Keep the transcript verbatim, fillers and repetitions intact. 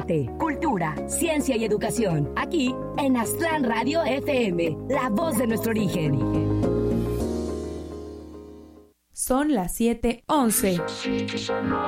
arte, cultura, ciencia y educación. Aquí en Aztlán Radio F M, la voz de nuestro origen. Son las siete once.